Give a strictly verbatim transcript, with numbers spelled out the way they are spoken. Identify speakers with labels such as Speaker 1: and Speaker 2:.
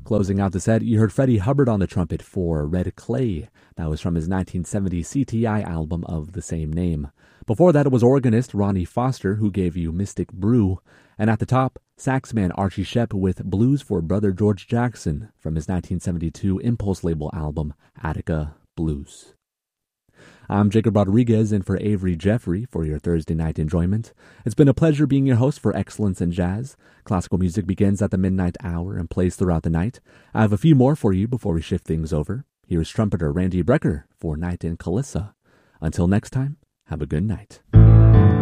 Speaker 1: Closing out the set, you heard Freddie Hubbard on the trumpet for Red Clay. That was from his nineteen seventy C T I album of the same name. Before that, it was organist Ronnie Foster who gave you Mystic Brew. And at the top, saxman Archie Shepp with Blues for Brother George Jackson from his nineteen seventy-two Impulse label album, Attica Blues. I'm Jacob Rodriguez in for Avery Jeffrey for your Thursday night enjoyment. It's been a pleasure being your host for Excellence in Jazz. Classical music begins at the midnight hour and plays throughout the night. I have a few more for you before we shift things over. Here's trumpeter Randy Brecker for Night in Calissa. Until next time, have a good night.